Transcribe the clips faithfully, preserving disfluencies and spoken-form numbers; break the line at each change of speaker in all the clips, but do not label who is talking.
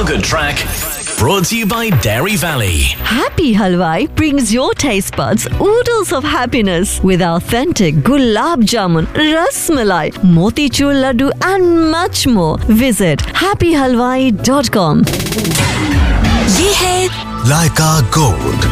feel-good track brought to you by Dairy Valley.
Happy Halwai brings your taste buds oodles of happiness with authentic gulab jamun, ras malai, motichur laddu and much more. Visit happy halwai dot com.
ये है
Leica Gold.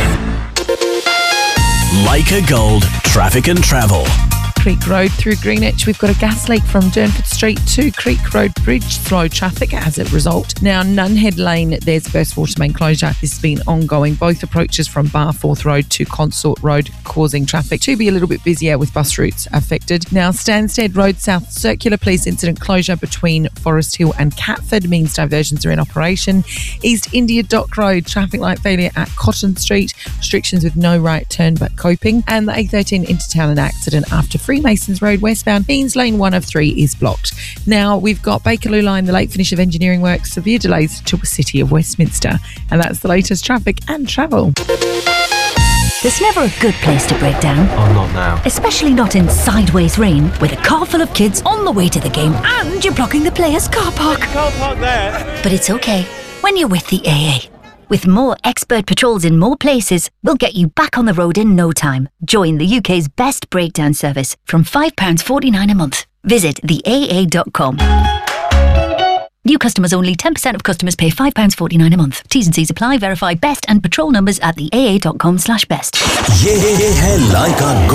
Leica Gold Traffic and Travel.
Creek Road through Greenwich. We've got a gas leak from Durnford Street to Creek Road Bridge. Slow traffic as a result. Now, Nunhead Lane, there's a burst water main closure. This has been ongoing. Both approaches from Barforth Road to Consort Road causing traffic to be a little bit busier with bus routes affected. Now, Stansted Road South Circular Police incident closure between Forest Hill and Catford means diversions are in operation. East India Dock Road, traffic light failure at Cotton Street. Restrictions with no right turn but coping. And the A thirteen Intertown an accident after Freemasons Road westbound means lane one of three is blocked. Now we've got Bakerloo Line, the late finish of engineering work, severe delays to the City of Westminster. And that's the latest traffic and travel.
There's never a good place to break down.
Oh, not now.
Especially not in sideways rain with a car full of kids on the way to the game and you're blocking the players' car park.
Can't park there.
But it's okay when you're with the A A. With more expert patrols in more places, we'll get you back on the road in no time. Join the U K's best breakdown service from five pounds forty-nine a month. Visit the A A dot com. New customers only. ten percent of customers pay five pounds forty-nine a month. T's and C's apply. Verify best and patrol numbers at the A A dot com slash best.
ये है Leica Gold.